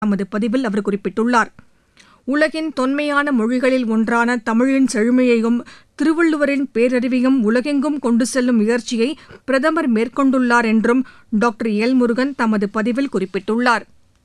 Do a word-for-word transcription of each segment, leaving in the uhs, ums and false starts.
தமது பதிவில் அவர் குறிப்பிட்டுள்ளார். உலகின் தொன்மையான மொழிகளில் ஒன்றான தமிழின் செழுமையையும் திருவள்ளுவரின் பேரறிவையும் உலகெங்கும் கொண்டு செல்லும் முயற்சியை பிரதமர் மேற்கொண்டுள்ளார் என்றும் டாக்டர் எல் முருகன் தமது பதிவில் குறிப்பிட்டுள்ளார்.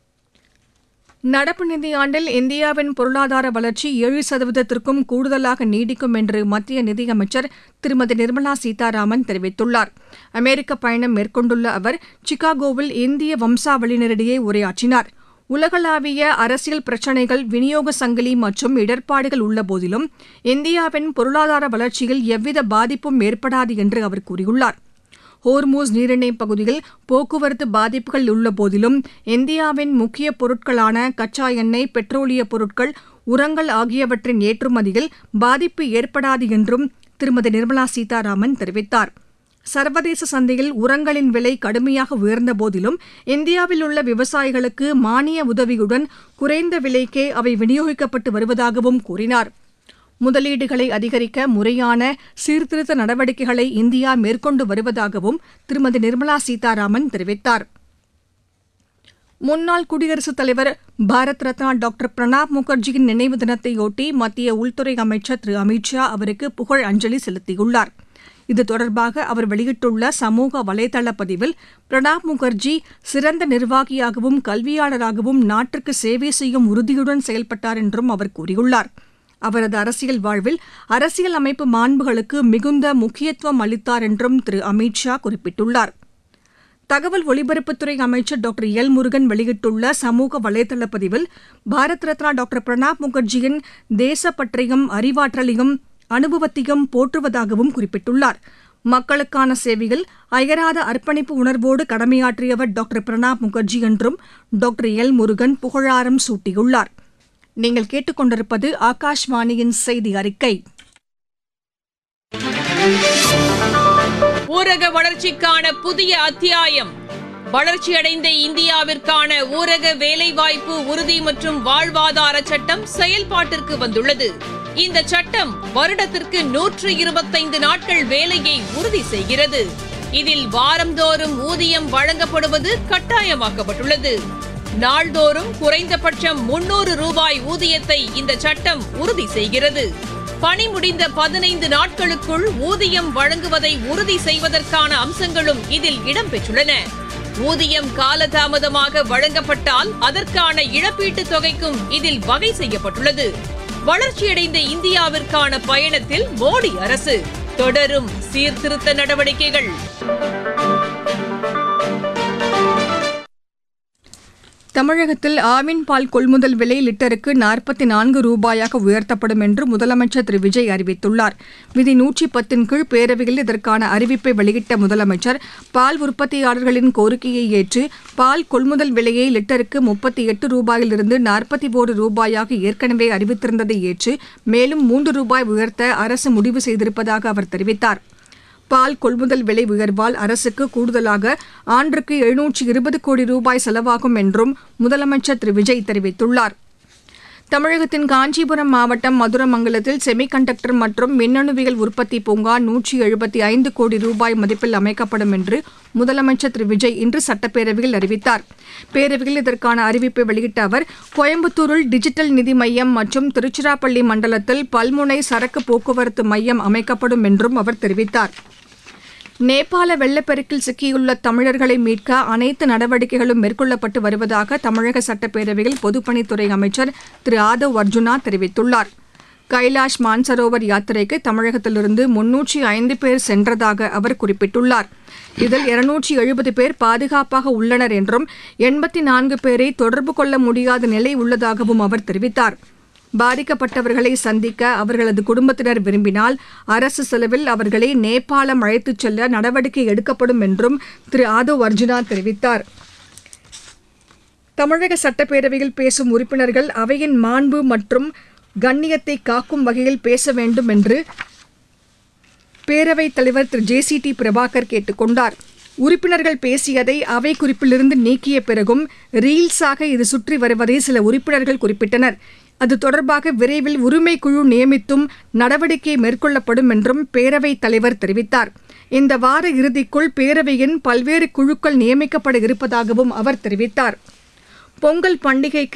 நடப்பு நிதியாண்டில் இந்தியாவின் பொருளாதார வளர்ச்சி ஏழு சதவீதத்திற்கும் கூடுதலாக நீடிக்கும் என்று மத்திய நிதியமைச்சர் திருமதி நிர்மலா சீதாராமன் தெரிவித்துள்ளார். அமெரிக்க பயணம் மேற்கொண்டுள்ள அவர் சிகாகோவில் இந்திய வம்சாவளியினரிடையே உரையாற்றினார். உலகளாவிய அரசியல் பிரச்சினைகள், விநியோக சங்கிலி மற்றும் இடர்பாடுகள் உள்ளபோதிலும் இந்தியாவின் பொருளாதார வளர்ச்சியில் எவ்வித பாதிப்பும் ஏற்படாது என்று அவர் கூறியுள்ளார். ஹோர்மூஸ் நீரிணைப் பகுதியில் போக்குவரத்து பாதிப்புகள் உள்ளபோதிலும் இந்தியாவின் முக்கிய பொருட்களான கச்சா எண்ணெய், பெட்ரோலிய பொருட்கள், உரங்கள் ஆகியவற்றின் ஏற்றுமதியில் பாதிப்பு ஏற்படாது என்றும் திருமதி நிர்மலா சீதாராமன் தெரிவித்தார். சர்வதேச சந்தையில் உரங்களின் விலை கடுமையாக உயர்ந்தபோதிலும் இந்தியாவில் உள்ள விவசாயிகளுக்கு மானிய உதவியுடன் குறைந்த விலைக்கே அவை விநியோகிக்கப்பட்டு வருவதாகவும் கூறினார். முதலீடுகளை அதிகரிக்க முறையான சீர்திருத்த நடவடிக்கைகளை இந்தியா மேற்கொண்டு வருவதாகவும் திருமதி நிர்மலா சீதாராமன் தெரிவித்தார். முன்னாள் குடியரசுத் தலைவர் பாரத் ரத்னா டாக்டர் பிரணாப் முகர்ஜியின் நினைவு தினத்தையொட்டி மத்திய உள்துறை அமைச்சர் திரு அமித் ஷா அவருக்கு புகழ் அஞ்சலி செலுத்தியுள்ளார். இது தொடர்பாக அவர் வெளியிட்டுள்ள சமூக வலைதள பதிவில் பிரணாப் முகர்ஜி சிறந்த நிர்வாகியாகவும் கல்வியாளராகவும் நாட்டிற்கு சேவை செய்யும் உறுதியுடன் செயல்பட்டார் என்றும் அவர் கூறியுள்ளார். அவரது அரசியல் வாழ்வில் அரசியல் அமைப்பு மாண்புகளுக்கு மிகுந்த முக்கியத்துவம் அளித்தார் என்றும் திரு அமித் ஷா குறிப்பிட்டுள்ளார். தகவல் ஒலிபரப்புத்துறை அமைச்சர் டாக்டர் எல் முருகன் வெளியிட்டுள்ள சமூக வலைதள பதிவில் பாரத் ரத்னா டாக்டர் பிரணாப் முகர்ஜியின் தேசப்பற்றையும் அறிவாற்றலையும் அனுபவத்தையும் போற்றுவதாகவும் குறிப்பிட்டுள்ளார். மக்களுக்கான சேவையில் அயராத அர்ப்பணிப்பு உணர்வோடு கடமையாற்றியவர் டாக்டர் பிரணாப் முகர்ஜி என்றும் டாக்டர் எல் முருகன் புகழாரம் சூட்டியுள்ளார். நீங்கள் கேட்டுக்கொண்டிருப்பது ஆகாஷ்வாணியின் செய்தி அறிக்கை. ஊரக வளர்ச்சிக்கான புதிய அத்தியாயம். வளர்ச்சியடைந்த இந்தியாவிற்கான ஊரக வேலைவாய்ப்பு உறுதி மற்றும் வாழ்வாதார சட்டம் செயல்பாட்டிற்கு வந்துள்ளது. இந்த சட்டம் வருடத்திற்கு நூற்று இருபத்தைந்து நாட்கள் வேலையை உறுதி செய்கிறது. இதில் வாரந்தோறும் ஊதியம் வழங்கப்படுவது கட்டாயமாக்கப்பட்டுள்ளது. நாள்தோறும் குறைந்தபட்சம் முன்னூறு ரூபாய் ஊதியத்தை இந்த சட்டம் உறுதி செய்கிறது. பணி முடிந்த பதினைந்து நாட்களுக்குள் ஊதியம் வழங்குவதை உறுதி செய்வதற்கான அம்சங்களும் இதில் இடம்பெற்றுள்ளன. ஊதியம் காலதாமதமாக வழங்கப்பட்டால் அதற்கான இழப்பீட்டுத் தொகைக்கும் இதில் வகை செய்யப்பட்டுள்ளது. வளர்ச்சியடைந்த இந்தியாவிற்கான பயணத்தில் மோடி அரசு தொடரும் சீர்திருத்த நடவடிக்கைகள். தமிழகத்தில் ஆவின் பால் கொள்முதல் விலை லிட்டருக்கு நாற்பத்தி நான்கு ரூபாயாக உயர்த்தப்படும் என்று முதலமைச்சர் திரு விஜய் அறிவித்துள்ளார். விதி நூற்றி பத்தின் கீழ் பேரவையில் இதற்கான அறிவிப்பை வெளியிட்ட முதலமைச்சர் பால் உற்பத்தியாளர்களின் கோரிக்கையை ஏற்று பால் கொள்முதல் விலையை லிட்டருக்கு முப்பத்தி எட்டு ரூபாயிலிருந்து நாற்பத்தி ஒரு ரூபாயாக ஏற்கனவே அறிவித்திருந்ததை ஏற்று மேலும் மூன்று ரூபாய் உயர்த்த அரசு முடிவு செய்திருப்பதாக அவர் தெரிவித்தார். பால் கொள்முதல் விலை உயர்வால் அரசுக்கு கூடுதலாக ஆண்டுக்கு எழுநூற்று இருபது கோடி ரூபாய் செலவாகும் என்றும் முதலமைச்சர் திரு விஜய் தெரிவித்துள்ளார். தமிழகத்தின் காஞ்சிபுரம் மாவட்டம் மதுரமங்கலத்தில் செமிகண்டக்டர் மற்றும் மின்னணுவியல் உற்பத்தி பூங்கா நூற்றி எழுபத்தி ஐந்து கோடி ரூபாய் மதிப்பில் அமைக்கப்படும் என்று முதலமைச்சர் திரு விஜய் இன்று சட்டப்பேரவையில் அறிவித்தார். பேரவையில் இதற்கான அறிவிப்பை வெளியிட்ட அவர் கோயம்புத்தூரில் டிஜிட்டல் நிதி மையம் மற்றும் திருச்சிராப்பள்ளி மண்டலத்தில் பல்முனை சரக்கு போக்குவரத்து மையம் அமைக்கப்படும் என்றும் அவர் தெரிவித்தார். நேபாள வெள்ளப்பெருக்கில் சிக்கியுள்ள தமிழர்களை மீட்க அனைத்து நடவடிக்கைகளும் மேற்கொள்ளப்பட்டு வருவதாக தமிழக சட்டப்பேரவையில் பொதுப்பணித்துறை அமைச்சர் திரு ஆதவ் அர்ஜுனா தெரிவித்துள்ளார். கைலாஷ் மான்சரோவர் யாத்திரைக்கு தமிழகத்திலிருந்து முன்னூற்றி ஐந்து பேர் சென்றதாக அவர் குறிப்பிட்டுள்ளார். இதில் இருநூற்றி எழுபது பேர் பாதுகாப்பாக உள்ளனர் என்றும் எண்பத்தி நான்கு பேரை தொடர்பு கொள்ள முடியாத நிலை உள்ளதாகவும் அவர் தெரிவித்தார். பாதிக்கப்பட்டவர்களை சந்திக்க அவர்களது குடும்பத்தினர் விரும்பினால் அரசு செலவில் அவர்களை நேபாளம் அழைத்துச் செல்ல நடவடிக்கை எடுக்கப்படும் என்றும் திரு ஆதவ் அர்ஜுனா தெரிவித்தார். தமிழக சட்டப்பேரவையில் பேசும் உறுப்பினர்கள் அவையின் மாண்பு மற்றும் கண்ணியத்தை காக்கும் வகையில் பேச வேண்டும் என்று பேரவைத் தலைவர் திரு ஜே சி டி பிரபாகர் கேட்டுக் கொண்டார். உறுப்பினர்கள் பேசியதை அவை குறிப்பிலிருந்து நீக்கிய பிறகும் ரீல்ஸாக இது சுற்றி வருவதை சில உறுப்பினர்கள் குறிப்பிட்டனர். அது தொடர்பாக விரைவில் உரிமை குழு நியமித்தும் நடவடிக்கை மேற்கொள்ளப்படும் என்றும் பேரவைத் தலைவர் தெரிவித்தார். இந்த வார இறுதிக்குள் பேரவையின் பல்வேறு குழுக்கள் நியமிக்கப்பட இருப்பதாகவும் அவர் தெரிவித்தார். பொங்கல் பண்டிகைக்கு